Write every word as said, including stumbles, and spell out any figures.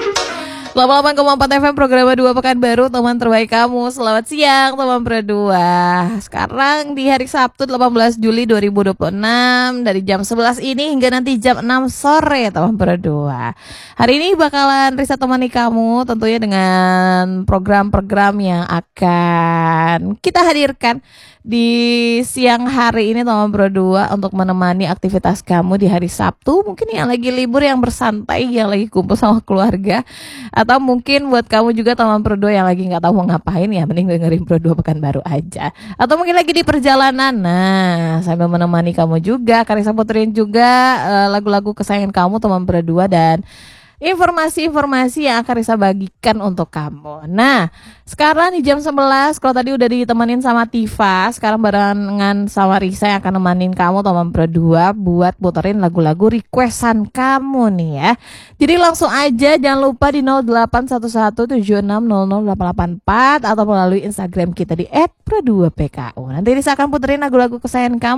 delapan puluh delapan koma empat F M program dua Pekanbaru, teman terbaik kamu. Selamat siang teman berdua. Sekarang di hari Sabtu delapan belas Juli dua ribu dua puluh enam dari jam sebelas ini hingga nanti jam enam sore teman berdua. Hari ini bakalan Risa temani kamu tentunya dengan program-program yang akan kita hadirkan di siang hari ini teman berdua untuk menemani aktivitas kamu di hari Sabtu. Mungkin yang lagi libur, yang bersantai, yang lagi kumpul sama keluarga, atau mungkin buat kamu juga teman berdua yang lagi nggak tahu mau ngapain, ya mending dengerin Berdua Pekanbaru aja. Atau mungkin lagi di perjalanan, nah sambil menemani kamu juga, Karisa puterin juga uh, lagu-lagu kesayangan kamu teman berdua dan informasi-informasi yang akan Risa bagikan untuk kamu. Nah, sekarang di jam sebelas, kalau tadi udah ditemenin sama Tifa, sekarang barengan sama Risa yang akan nemenin kamu teman berdua buat puterin lagu-lagu requestan kamu nih ya. Jadi langsung aja, jangan lupa di nol delapan satu satu tujuh enam nol nol delapan delapan empat atau melalui Instagram kita di et berdua P K U. Nanti Risa akan puterin lagu-lagu kesayangan kamu